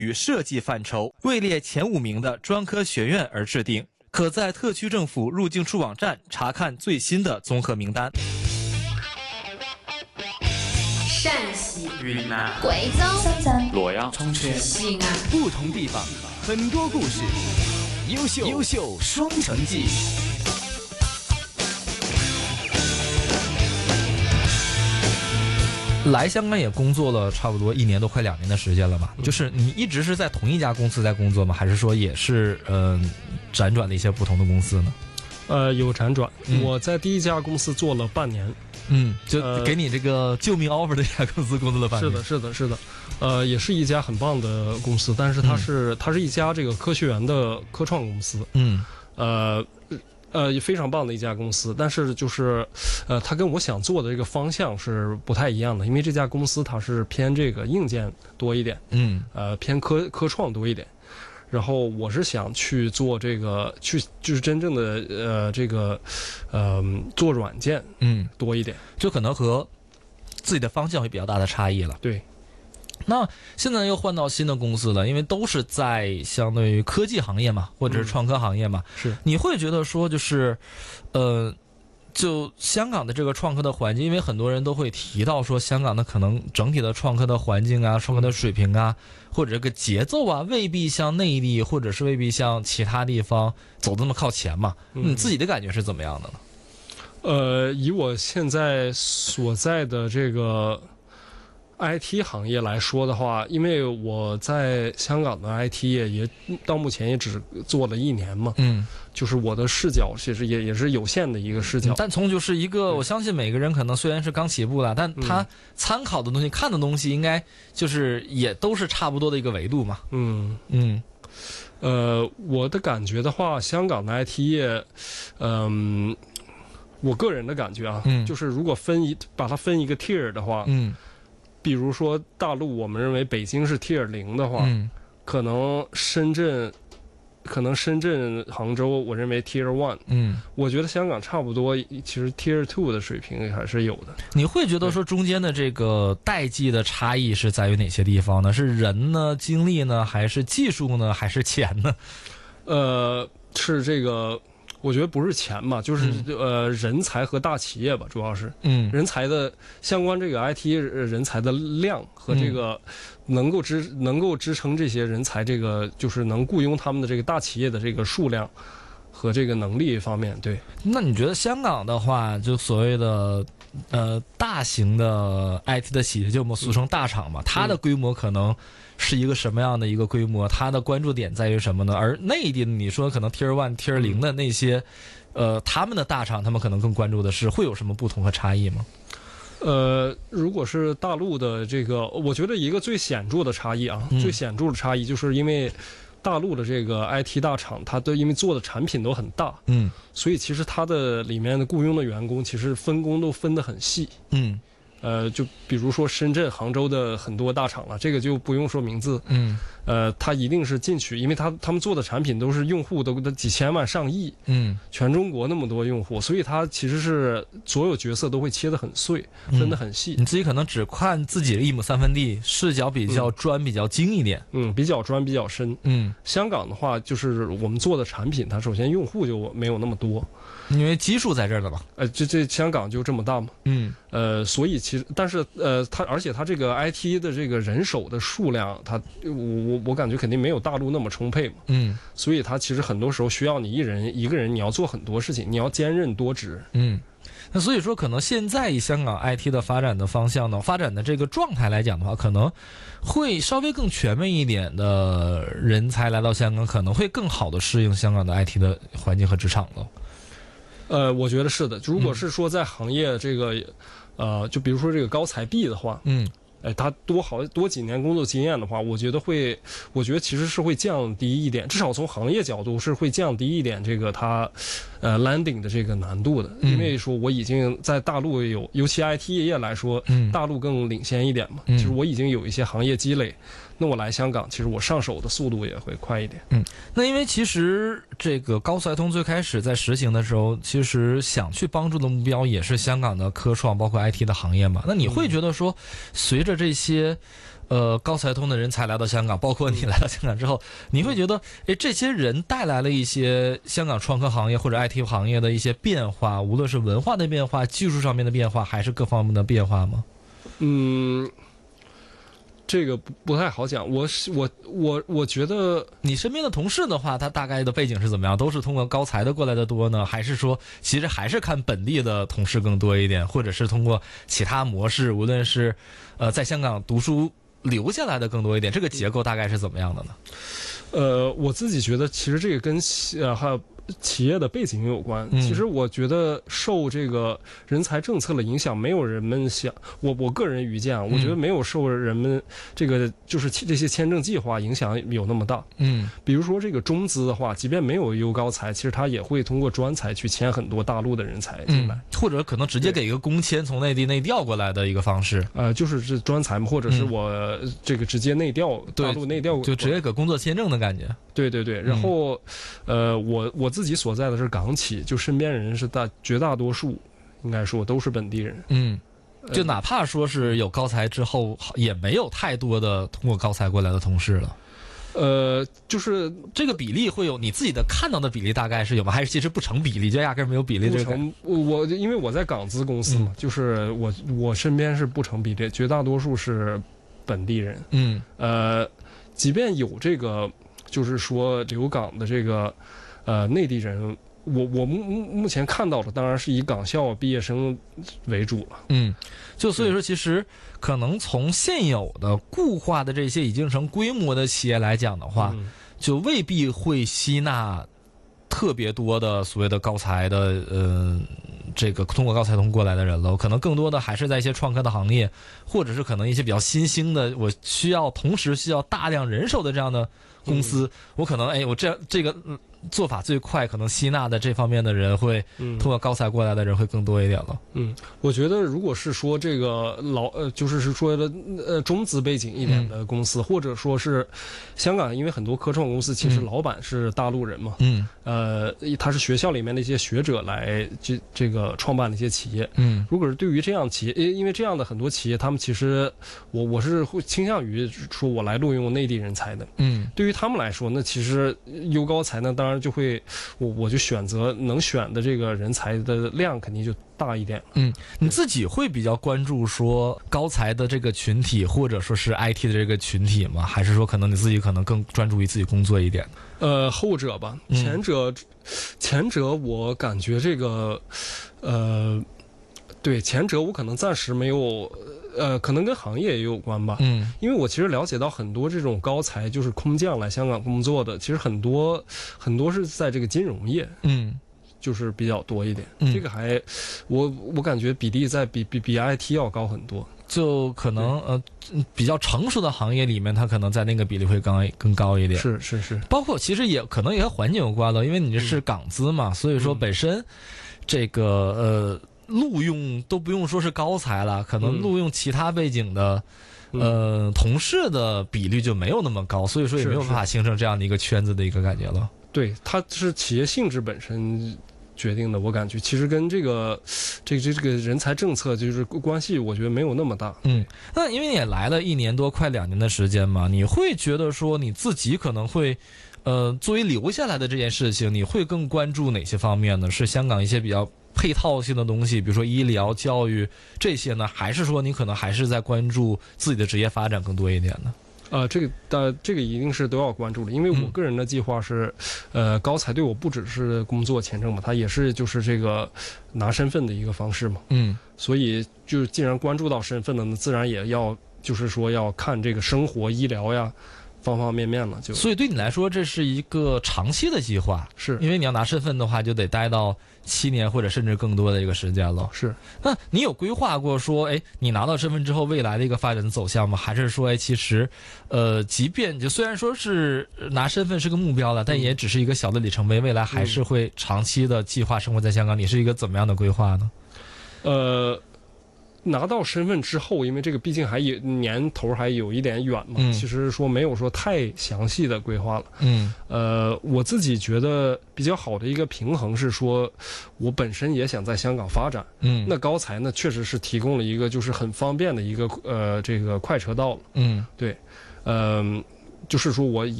与设计范畴位列前5名的专科学院而制定，可在特区政府入境处网站查看最新的综合名单。 陕西、 云南、 贵州、 深圳、 洛阳、 重庆、 西安， 不同地方，很多故事，优秀双城记。 来香港也工作了差不多1年多快2年的时间了吧？就是你一直是在同一家公司在工作吗？还是说也是辗转了一些不同的公司呢？ 有辗转，我在第一家公司做了半年， 就给你这个救命 offer 的一家公司工作了半年。 是的，也是一家很棒的公司，但是它是一家这个科学园的科创公司，也非常棒的一家公司，但是就是它跟我想做的这个方向是不太一样的，因为这家公司它是偏这个硬件多一点，偏科创多一点。然后我是想去做这个，就是真正的做软件，多一点， 就可能和自己的方向会比较大的差异了。 对。 那现在又换到新的公司了，因为都是在相对于科技行业嘛，或者是创科行业嘛， 是你会觉得说就是，就香港的这个创科的环境，因为很多人都会提到说香港的可能整体的创科的环境啊、创科的水平啊，或者这个节奏啊，未必像内地或者是未必像其他地方走这么靠前嘛。你自己的感觉是怎么样的呢？ 以我现在所在的这个IT 行业来说的话，因为我在香港的 IT 业也到目前也只做了1年嘛，就是我的视角其实也是有限的一个视角。 但从就是一个，我相信每个人可能虽然是刚起步了，但他参考的东西、看的东西，应该就是也都是差不多的一个维度嘛。 我的感觉的话，香港的 IT 业，我个人的感觉啊，就是如果把它分一个 tier 的话，比如说大陆，我们认为北京是 Tier 0的话，可能深圳、杭州，我认为 Tier 1。我觉得香港差不多，其实 Tier 2的水平还是有的。 你会觉得说中间的这个代际的差异是在于哪些地方呢？是人呢、精力呢，还是技术呢，还是钱呢？ 是这个。我觉得不是钱嘛，就是人才和大企业吧，主要是人才的相关这个 IT 人才的量和这个能够支撑这些人才，这个就是能雇佣他们的这个大企业的这个数量和这个能力方面。对， 那你觉得香港的话，就所谓的大型的 IT 的企业，就我们俗称大厂嘛，它的规模可能是一个什么样的一个规模？它的关注点在于什么呢？而内地你说可能 Tier 1、Tier 0的那些，他们的大厂，他们可能更关注的是会有什么不同和差异吗？ 如果是大陆的这个，我觉得一个最显著的差异啊，最显著的差异就是因为大陆的这个 IT 大厂，它都因为做的产品都很大，所以其实它的里面的雇佣的员工其实分工都分得很细，就比如说深圳、杭州的很多大厂了，这个就不用说名字，它一定是进去，因为他们做的产品都是用户都几千万、上亿，全中国那么多用户，所以它其实是所有角色都会切得很碎，分得很细。 你自己可能只看自己的1亩3分地，视角比较专、比较精一点， 比较专、比较深。香港的话，就是我们做的产品，它首先用户就没有那么多， 因为基数在这儿了嘛。 这香港就这么大嘛。所以其实，但是而且它这个 IT 的这个人手的数量，我感觉肯定没有大陆那么充沛嘛。所以它其实很多时候需要你一个人，你要做很多事情，你要兼任多职。 那所以说，可能现在以香港 IT 的发展的方向呢，发展的这个状态来讲的话，可能会稍微更全面一点的人才来到香港，可能会更好的适应香港的 IT 的环境和职场了。 我觉得是的。如果是说在行业这个，就比如说这个高才毕的话，他多几年工作经验的话，我觉得其实是会降低一点，至少从行业角度是会降低一点这个他landing 的这个难度的，因为说我已经在大陆尤其 IT 业来说，大陆更领先一点嘛，其实我已经有一些行业积累，那我来香港，其实我上手的速度也会快一点。 那因为其实这个高速爱通最开始在实行的时候，其实想去帮助的目标也是香港的科创包括 IT 的行业嘛。那你会觉得说，随着这些高才通的人才来到香港，包括你来到香港之后，你会觉得，这些人带来了一些香港创科行业或者 IT 行业的一些变化，无论是文化的变化、技术上面的变化，还是各方面的变化吗？ 这个不太好讲。我觉得你身边的同事的话，他大概的背景是怎么样？都是通过高才的过来的多呢，还是说其实还是看本地的同事更多一点，或者是通过其他模式，无论是在香港读书留下来的更多一点？这个结构大概是怎么样的呢？ 我自己觉得其实这个跟还有企业的背景有关。其实我觉得受这个人才政策的影响，没有人们想我个人愚见，我觉得没有受人们这个就是这些签证计划影响有那么大。比如说这个中资的话，即便没有优高才，其实他也会通过专才去签很多大陆的人才进来， 或者可能直接给一个工签从内地内调过来的一个方式。 就是这专才嘛，或者是我这个直接内调，大陆内调， 就直接给工作签证的感觉。 对。然后我自己所在的是港企，就身边人是绝大多数应该说都是本地人。 就哪怕说是有高才之后，也没有太多的通过高才过来的同事了。 就是这个比例会有你自己的看到的比例大概是有吗？还是其实不成比例，就压根没有比例这个？ 我因为我在港资公司嘛，就是我身边是不成比例，绝大多数是本地人。即便有这个就是说留港的这个内地人，我目前看到的当然是以港校毕业生为主了。 就所以说其实可能从现有的固化的这些已经成规模的企业来讲的话，就未必会吸纳特别多的所谓的高才的这个通过高才通过来的人了，可能更多的还是在一些创科的行业，或者是可能一些比较新兴的，我同时需要大量人手的这样的公司，我可能我这个做法最快，可能吸纳的这方面的人会通过高才过来的人会更多一点了。 我觉得如果是说这个就是说的中资背景一点的公司，或者说是香港，因为很多科创公司其实老板是大陆人嘛，他是学校里面的一些学者来这个创办的一些企业。如果是对于这样企业，因为这样的很多企业，他们其实我是会倾向于说我来录用内地人才的。对于他们来说，那其实优高才呢，当然就会我就选择能选的这个人才的量肯定就大一点。 你自己会比较关注说高才的这个群体，或者说是 IT 的这个群体吗？还是说可能你自己可能更专注于自己工作一点？ 后者吧。前者我感觉这个对，前者我可能暂时没有。可能跟行业也有关吧。因为我其实了解到很多这种高才就是空降来香港工作的，其实很多是在这个金融业。就是比较多一点。这个还我感觉比例在比 IT 要高很多。 就可能比较成熟的行业里面，它可能在那个比例会更高一点。 是。 包括其实也可能也和环境有关了，因为你这是港资嘛，所以说本身这个录用都不用说是高才了，可能录用其他背景的同事的比率就没有那么高，所以说也没有办法形成这样的一个圈子的一个感觉了。 对，它是企业性质本身决定的，我感觉其实跟这个人才政策就是关系，我觉得没有那么大。 那因为你也来了1年多快2年的时间嘛，你会觉得说你自己可能会作为留下来的这件事情，你会更关注哪些方面呢？是香港一些比较配套性的东西，比如说医疗、教育这些呢，还是说你可能还是在关注自己的职业发展更多一点呢？ 这个一定是都要关注的，因为我个人的计划是，高才对我不只是工作签证嘛，它也是就是这个拿身份的一个方式嘛。所以就既然关注到身份了，那自然也要就是说要看这个生活、医疗呀。方方面面了， 所以对你来说这是一个长期的计划， 是因为你要拿身份的话，就得待到7年或者甚至更多的一个时间了。 是， 那你有规划过说，你拿到身份之后未来的一个发展的走向吗？还是说，其实，即便就虽然说是拿身份是个目标了，但也只是一个小的里程碑，未来还是会长期的计划生活在香港。你是一个怎么样的规划呢？ 拿到身份之后，因为这个毕竟年头还有一点远嘛，其实说没有说太详细的规划了。我自己觉得比较好的一个平衡是说，我本身也想在香港发展，那高才呢确实是提供了一个就是很方便的一个这个快车道了，对，就是说我